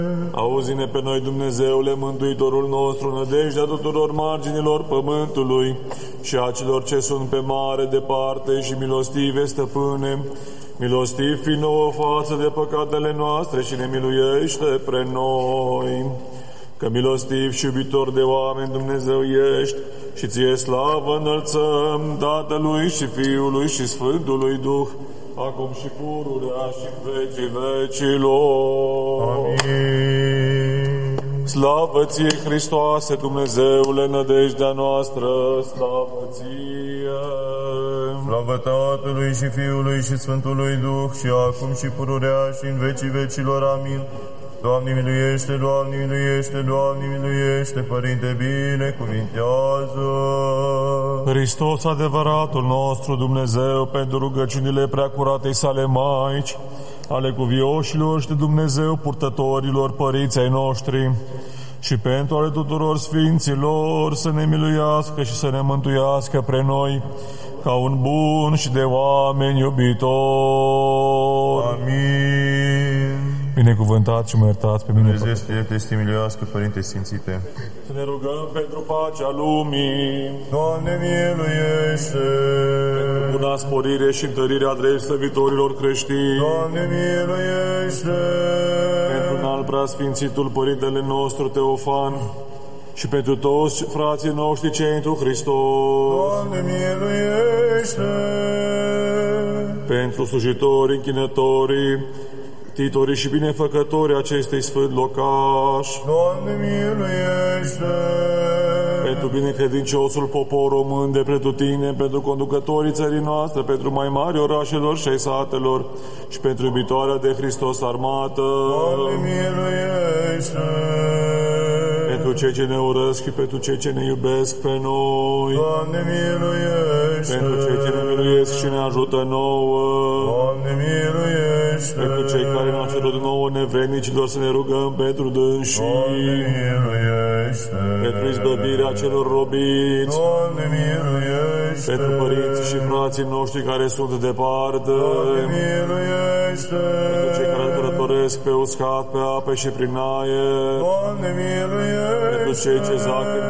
Auzi-ne pe noi, Dumnezeule, Mântuitorul nostru, nădejdea tuturor marginilor pământului și a celor ce sunt pe mare departe și milostive, Stăpâne, milostiv fi nouă față de păcatele noastre și ne miluiește pre noi. Că milostiv și iubitor de oameni Dumnezeu ești și ție slavă înălțăm Tatălui și Fiului și Sfântului Duh, acum și pururea și în vecii vecilor. Amin. Slavă ție, Hristoase, Dumnezeule, nădejdea noastră, slavă ție. Slavă Tatălui și Fiului și Sfântului Duh, și acum și pururea și în vecii vecilor. Amin. Doamne miluiește, Doamne miluiește, Doamne miluiește, Părinte binecuvintează. Hristos, adevăratul nostru Dumnezeu, pentru rugăciunile preacuratei sale Maici, ale cuvioșilor și de Dumnezeu purtătorilor părinții ai noștri, și pentru ale tuturor sfinților, să ne miluiască și să ne mântuiască pre noi, ca un bun și de oameni iubitor. Amin. Binecuvântați și mă iertați pe mine. Dumnezeu să te stimulească, Părinte Sfințite. Să ne rugăm pentru pacea lumii, Doamne miluiește! pentru buna sporire și întărirea drept slăvitorilor creștini, Doamne miluiește! pentru înalt preasfințitul Părintele nostru Teofan și pentru toți frații noștri cei întru Hristos, Doamne miluiește! pentru slujitorii, închinătorii, titorii și binefăcătorii acestui sfânt locaș, Doamne miluiește! pentru binecredinciosul popor român de pretutine, pentru conducătorii țării noastre, pentru mai mari orașelor și ai satelor și pentru iubitoarea de Hristos armată, Doamne miluiește! pentru cei ce ne urăsc și pentru cei ce ne iubesc pe noi, Doamne miluiește! pentru cei ce ne miluiesc și ne ajută nouă, Doamne miluiește! pentru cei care ne-au cerut nouă nevrednicilor să ne rugăm pentru dânsii, Doamne miluiește! pentru izbăvirea celor robiți, Doamne miluiește! pentru părinții și frații noștri care sunt departe, Doamne miluiește! pentru cei care călătoresc pe uscat, pe ape și prin aer, Doamne miluiește! pentru cei ce zac în